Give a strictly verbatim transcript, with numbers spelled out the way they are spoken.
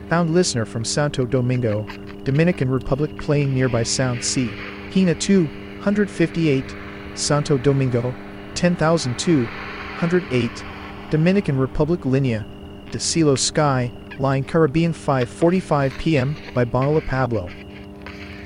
Found listener from Santo Domingo, Dominican Republic playing nearby Sound C. Hina two hundred fifty-eight, Santo Domingo, ten thousand two hundred eight, Dominican Republic Linea de Cielo Sky, line Caribbean five forty-five p m by Bonilla Pablo.